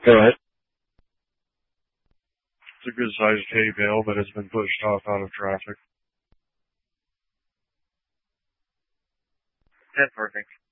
Go ahead. It's a good sized hay bale, but it's been pushed off out of traffic. That's perfect.